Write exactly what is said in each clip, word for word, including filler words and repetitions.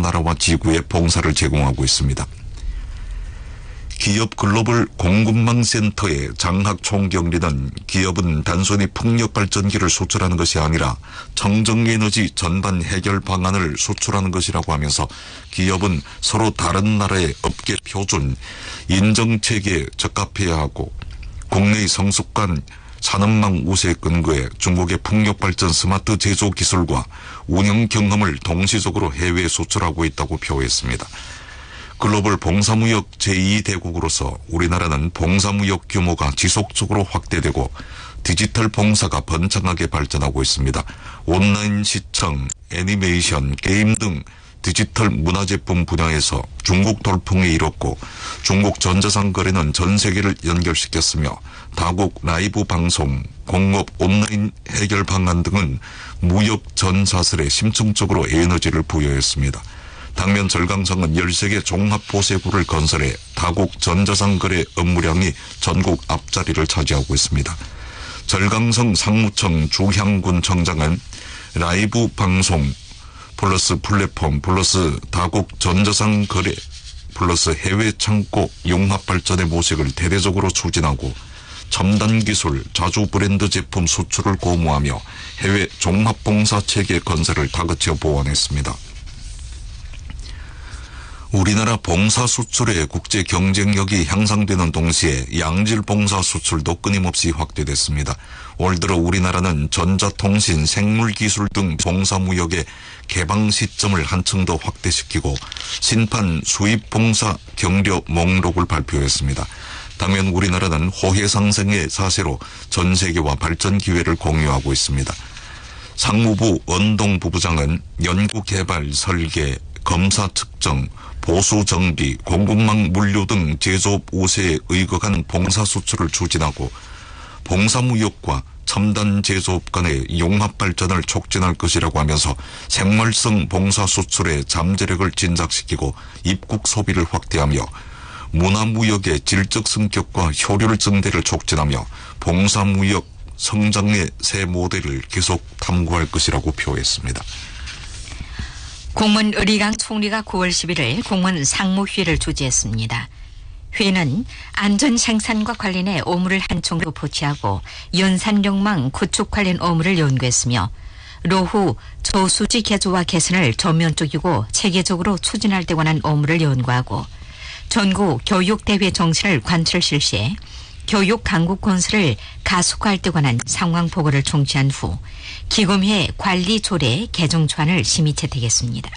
우리나라와 지구에 봉사를 제공하고 있습니다. 기업 글로벌 공급망센터의 장학 총경리는 기업은 단순히 풍력발전기를 수출하는 것이 아니라 청정에너지 전반 해결 방안을 수출하는 것이라고 하면서 기업은 서로 다른 나라의 업계 표준, 인정체계에 적합해야 하고 국내의 성숙한 산업망 우세에 근거해 중국의 풍력발전 스마트 제조 기술과 운영 경험을 동시적으로 해외에 수출하고 있다고 표했습니다. 글로벌 봉사무역 제이 대국으로서 우리나라는 봉사무역 규모가 지속적으로 확대되고 디지털 봉사가 번창하게 발전하고 있습니다. 온라인 시청, 애니메이션, 게임 등 디지털 문화제품 분야에서 중국 돌풍이 일었고 중국 전자상 거래는 전 세계를 연결시켰으며 다국 라이브 방송, 공업 온라인 해결 방안 등은 무역 전 사슬에 심층적으로 에너지를 부여했습니다. 당면 절강성은 열세 개 종합보세구를 건설해 다국 전자상 거래 업무량이 전국 앞자리를 차지하고 있습니다. 절강성 상무청 주향군 청장은 라이브 방송 플러스 플랫폼 플러스 다국 전자상 거래 플러스 해외 창고 융합 발전의 모색을 대대적으로 추진하고 첨단 기술, 자주 브랜드 제품 수출을 고무하며 해외 종합봉사 체계 건설을 다그쳐 보완했습니다. 우리나라 봉사 수출의 국제 경쟁력이 향상되는 동시에 양질 봉사 수출도 끊임없이 확대됐습니다. 올 들어 우리나라는 전자통신, 생물기술 등 봉사무역의 개방 시점을 한층 더 확대시키고 신판 수입 봉사 경력 목록을 발표했습니다. 당면 우리나라는 호혜상생의 자세로 전 세계와 발전 기회를 공유하고 있습니다. 상무부 언동부부장은 연구개발, 설계, 검사 측정, 보수 정비, 공급망 물류 등 제조업 우세에 의거한 봉사 수출을 추진하고 봉사무역과 첨단 제조업 간의 융합 발전을 촉진할 것이라고 하면서 생활성 봉사 수출의 잠재력을 진작시키고 입국 소비를 확대하며 문화무역의 질적 성격과 효율 증대를 촉진하며 봉사무역 성장의 새 모델을 계속 탐구할 것이라고 표했습니다. 공무원 의리강 총리가 구월 십일일 공무원 상무회의를 주재했습니다. 회의는 안전생산과 관련해 업무를 한총으로 포치하고 연산용망 구축 관련 업무를 연구했으며 노후 저수지 개조와 개선을 전면적이고 체계적으로 추진할 데 관한 업무를 연구하고 전국 교육대회 정신을 관철 실시해 교육 강국 건설을 가속화할 데 관한 상황 보고를 총취한 후 기금회 관리 조례 개정 조안을 심의 채택했습니다.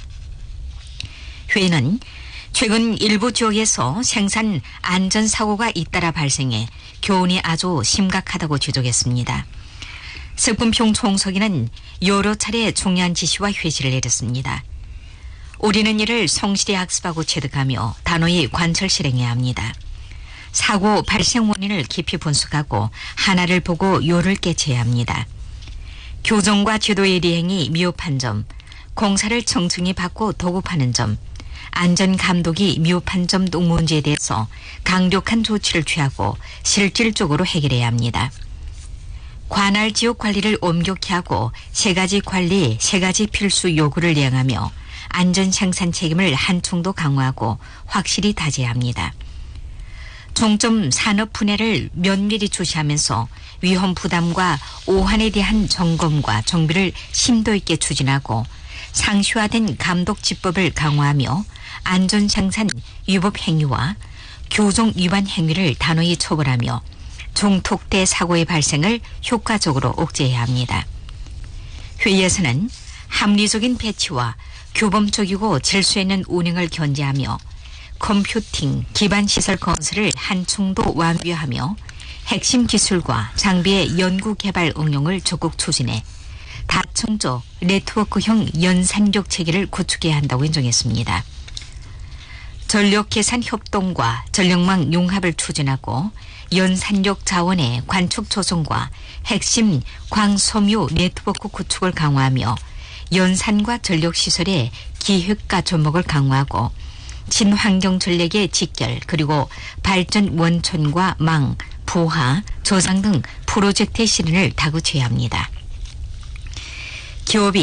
회의는 최근 일부 지역에서 생산 안전사고가 잇따라 발생해 교훈이 아주 심각하다고 지적했습니다. 식품청 총서기는 여러 차례 중요한 지시와 회시를 내렸습니다. 우리는 이를 성실히 학습하고 체득하며 단호히 관철 실행해야 합니다. 사고 발생 원인을 깊이 분석하고 하나를 보고 요를 깨쳐야 합니다. 교정과 지도의 리행이 미흡한 점, 공사를 청층히 받고 도급하는 점, 안전감독이 미흡한 점 등 문제에 대해서 강력한 조치를 취하고 실질적으로 해결해야 합니다. 관할 지역 관리를 엄격히 하고 세 가지 관리, 세 가지 필수 요구를 이행하며 안전생산 책임을 한층 더 강화하고 확실히 다져야 합니다. 종점 산업 분해를 면밀히 주시하면서 위험 부담과 오한에 대한 점검과 정비를 심도 있게 추진하고 상시화된 감독 지법을 강화하며 안전생산 위법 행위와 교정 위반 행위를 단호히 처벌하며 중톡대 사고의 발생을 효과적으로 억제해야 합니다. 회의에서는 합리적인 배치와 규범적이고 질서 있는 운영을 견제하며 컴퓨팅 기반 시설 건설을 한층 더 완비하며 핵심 기술과 장비의 연구 개발 응용을 적극 추진해 다층적 네트워크형 연산력 체계를 구축해야 한다고 인정했습니다. 전력 계산 협동과 전력망 융합을 추진하고 연산력 자원의 관축 조성과 핵심 광섬유 네트워크 구축을 강화하며 연산과 전력 시설의 기획과 접목을 강화하고 친환경 전력의 직결 그리고 발전 원천과 망, 부하, 저장 등 프로젝트의 실현을 다그쳐야 합니다. 기업이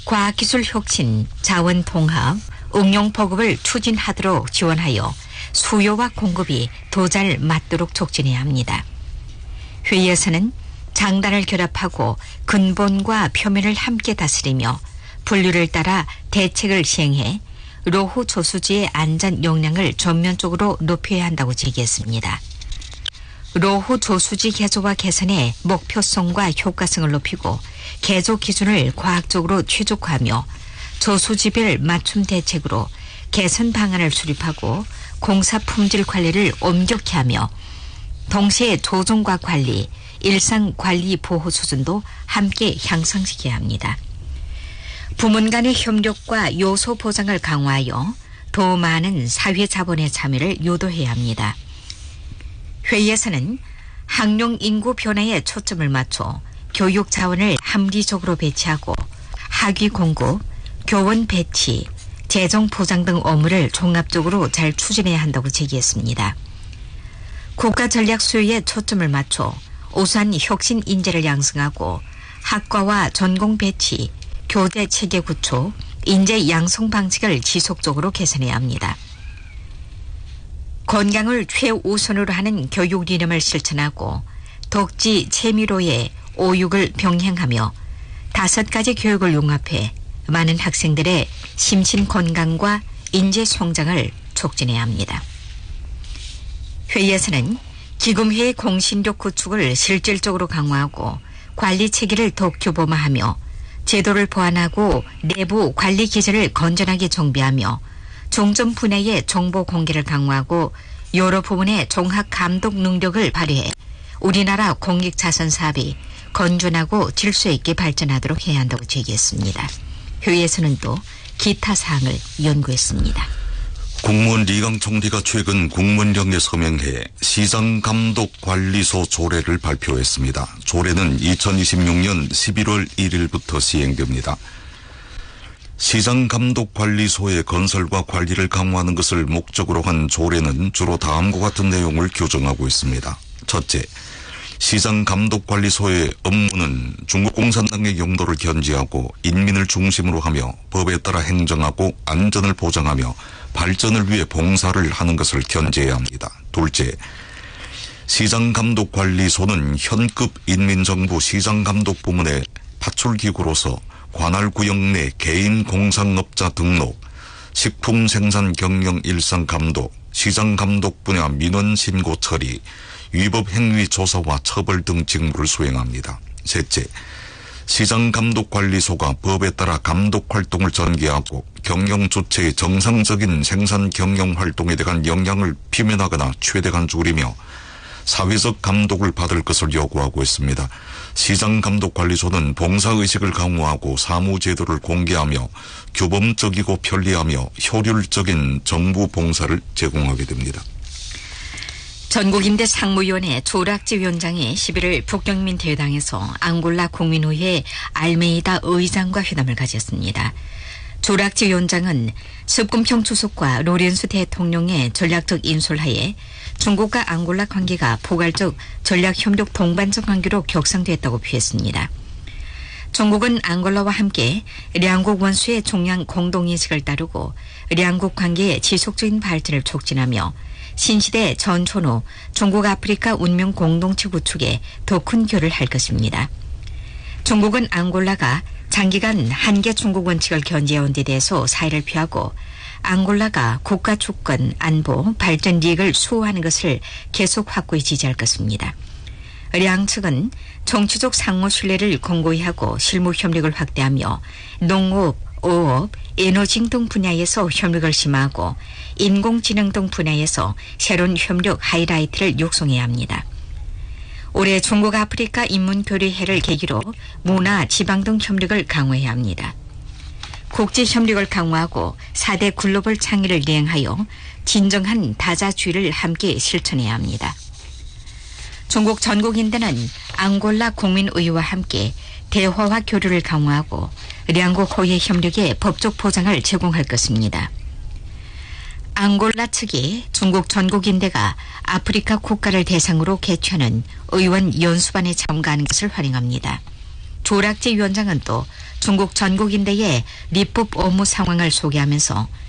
과학기술 혁신, 자원 통합, 응용 보급을 추진하도록 지원하여 수요와 공급이 더 잘 맞도록 촉진해야 합니다. 회의에서는 장단을 결합하고 근본과 표면을 함께 다스리며 분류를 따라 대책을 시행해 로후 저수지의 안전 역량을 전면적으로 높여야 한다고 제기했습니다. 로후 저수지 개조와 개선의 목표성과 효과성을 높이고 개조 기준을 과학적으로 최적화하며 저수지별 맞춤 대책으로 개선 방안을 수립하고 공사 품질 관리를 엄격히 하며 동시에 조정과 관리, 일상 관리 보호 수준도 함께 향상시켜야 합니다. 부문 간의 협력과 요소 보장을 강화하여 더 많은 사회 자본의 참여를 유도해야 합니다. 회의에서는 학령 인구 변화에 초점을 맞춰 교육 자원을 합리적으로 배치하고 학위 공급, 교원 배치, 재정 보장 등 업무를 종합적으로 잘 추진해야 한다고 제기했습니다. 국가 전략 수요에 초점을 맞춰 우수한 혁신 인재를 양성하고 학과와 전공 배치, 교대 체계 구축, 인재 양성 방식을 지속적으로 개선해야 합니다. 건강을 최우선으로 하는 교육 이념을 실천하고 덕지 체미로의 오육을 병행하며 다섯 가지 교육을 융합해 많은 학생들의 심신 건강과 인재 성장을 촉진해야 합니다. 회의에서는 기금회의 공신력 구축을 실질적으로 강화하고 관리 체계를 더 규범화하며 제도를 보완하고 내부 관리 기제를 건전하게 정비하며 종점 분야의 정보 공개를 강화하고 여러 부문의 종합 감독 능력을 발휘해 우리나라 공익자선 사업이 건전하고 질서 있게 발전하도록 해야 한다고 제기했습니다. 회의에서는 또 기타 사항을 연구했습니다. 국무원 리강 총리가 최근 국무원령에 서명해 시장감독관리소 조례를 발표했습니다. 조례는 이천이십육 년 십일월 일일부터 시행됩니다. 시장감독관리소의 건설과 관리를 강화하는 것을 목적으로 한 조례는 주로 다음과 같은 내용을 규정하고 있습니다. 첫째, 시장감독관리소의 업무는 중국공산당의 용도를 견지하고 인민을 중심으로 하며 법에 따라 행정하고 안전을 보장하며 발전을 위해 봉사를 하는 것을 견제해야 합니다. 둘째, 시장감독관리소는 현급 인민정부 시장감독부문의 파출기구로서 관할구역 내 개인 공상업자 등록, 식품생산 경영 일상감독, 시장감독 분야 민원신고 처리, 위법행위 조사와 처벌 등 직무를 수행합니다. 셋째, 시장감독관리소가 법에 따라 감독활동을 전개하고 경영주체의 정상적인 생산 경영활동에 대한 영향을 피면하거나 최대한 줄이며 사회적 감독을 받을 것을 요구하고 있습니다. 시장감독관리소는 봉사의식을 강화하고 사무제도를 공개하며 규범적이고 편리하며 효율적인 정부 봉사를 제공하게 됩니다. 전국인대 상무위원회 조락지 위원장이 십일일 북경민 대회당에서 앙골라 국민의회 알메이다 의장과 회담을 가졌습니다. 조락지 위원장은 습금평 주석과 로렌스 대통령의 전략적 인솔하에 중국과 앙골라 관계가 포괄적 전략협력 동반적 관계로 격상됐다고 표했습니다. 중국은 앙골라와 함께兩国 원수의 종양 공동인식을 따르고兩国 관계의 지속적인 발전을 촉진하며 신시대 전촌 후 중국 아프리카 운명 공동체 구축에 더 큰 기여를 할 것입니다. 중국은 앙골라가 장기간 한계 중국 원칙을 견제해온 데 대해서 사의를 표하고 앙골라가 국가 주권, 안보, 발전 이익을 수호하는 것을 계속 확고히 지지할 것입니다. 량 측은 정치적 상호 신뢰를 공고히 하고 실무 협력을 확대하며 농업, 어업, 에너지 등 분야에서 협력을 심화하고 인공지능 등 분야에서 새로운 협력 하이라이트를 육성해야 합니다. 올해 중국 아프리카 인문교류회를 계기로 문화, 지방 등 협력을 강화해야 합니다. 국제 협력을 강화하고 사 대 글로벌 창의를 이행하여 진정한 다자주의를 함께 실천해야 합니다. 중국 전국인대는 앙골라 국민의회와 함께 대화와 교류를 강화하고兩国 호의 협력에 법적 보장을 제공할 것입니다. 앙골라 측이 중국 전국인대가 아프리카 국가를 대상으로 개최하는 의원 연수반에 참가하는 것을 환영합니다. 조락지 위원장은 또 중국 전국인대의 리법 업무 상황을 소개하면서